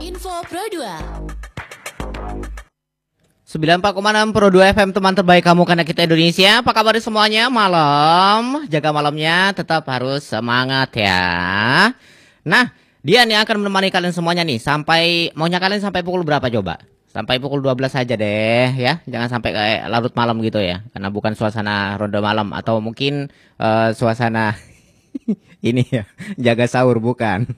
Info Pro 2. 94,6 Pro 2 FM, teman terbaik kamu karena kita Indonesia. Apa kabar semuanya? Malam, jaga malamnya, tetap harus semangat ya. Nah, dia nih akan menemani kalian semuanya nih sampai maunya kalian sampai pukul berapa coba? Sampai pukul 12 aja deh ya. Jangan sampai kayak larut malam gitu ya. Karena bukan suasana ronde malam atau mungkin suasana ini ya, jaga sahur bukan.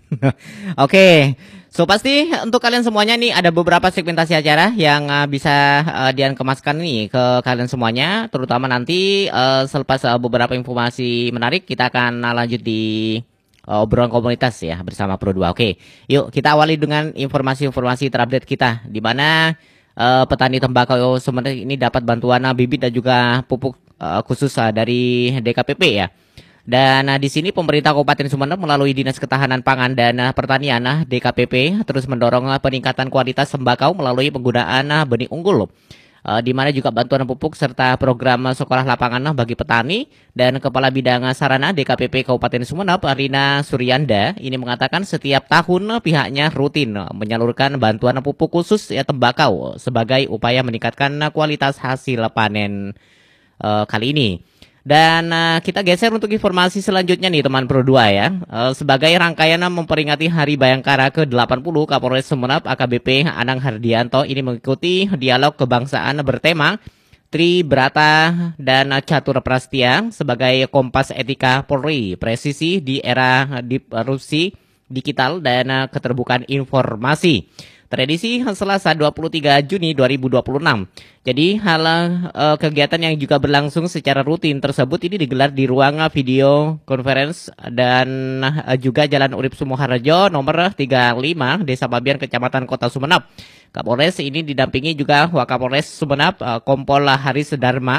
Oke. So pasti untuk kalian semuanya nih ada beberapa segmentasi acara yang bisa Dian kemaskan nih ke kalian semuanya, terutama nanti selepas beberapa informasi menarik kita akan lanjut di obrolan komunitas ya bersama Pro 2. Oke, yuk kita awali dengan informasi-informasi terupdate kita di mana petani tembakau Sumeneb ini dapat bantuan bibit dan juga pupuk khusus dari DKPP ya. Dan di sini pemerintah Kabupaten Sumeneb melalui Dinas Ketahanan Pangan dan Pertanian DKPP terus mendorong peningkatan kualitas tembakau melalui penggunaan benih unggul. Di mana juga bantuan pupuk serta program sekolah lapangan bagi petani. Dan Kepala Bidang Sarana DKPP Kabupaten Sumeneb, Rina Suryanda, ini mengatakan setiap tahun pihaknya rutin menyalurkan bantuan pupuk khusus ya tembakau sebagai upaya meningkatkan kualitas hasil panen kali ini. Dan kita geser untuk informasi selanjutnya nih teman Pro 2 ya. Sebagai rangkaian memperingati Hari Bayangkara ke-80, Kapolres Sumeneb AKBP Anang Hardianto ini mengikuti dialog kebangsaan bertema Tribrata dan Catur Prastia sebagai kompas etika Polri, presisi di era disrupsi digital dan keterbukaan informasi. Tradisi Selasa 23 Juni 2026. Jadi hal kegiatan yang juga berlangsung secara rutin tersebut ini digelar di ruang video conference dan juga Jalan Urip Sumoharjo nomor 35 Desa Babian Kecamatan Kota Sumeneb. Kapolres ini didampingi juga Wakapolres Sumeneb Kompol Haris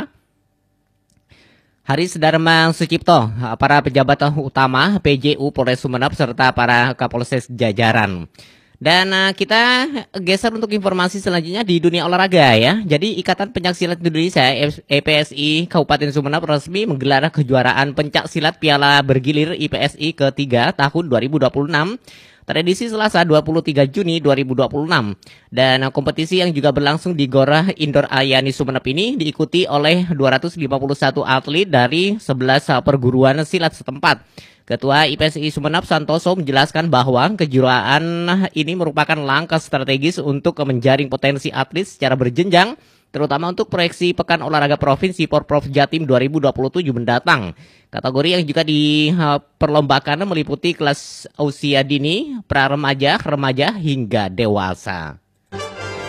Darma Sucipto, para pejabat utama PJU Polres Sumeneb serta para Kapolres jajaran. Dan kita geser untuk informasi selanjutnya di dunia olahraga ya. Jadi Ikatan Pencaksilat Indonesia IPSI Kabupaten Sumeneb resmi menggelar kejuaraan pencaksilat Piala Bergilir IPSI ke-3 tahun 2026. Tradisi Selasa 23 Juni 2026. Dan kompetisi yang juga berlangsung di Gor Indoor Ayani Sumeneb ini diikuti oleh 251 atlet dari 11 perguruan silat setempat. Ketua IPSI Sumeneb Santoso menjelaskan bahwa kejuaraan ini merupakan langkah strategis untuk menjaring potensi atlet secara berjenjang, terutama untuk proyeksi Pekan Olahraga Provinsi Porprov Jatim 2027 mendatang. Kategori yang juga diperlombakan meliputi kelas usia dini, pra-remaja, remaja hingga dewasa.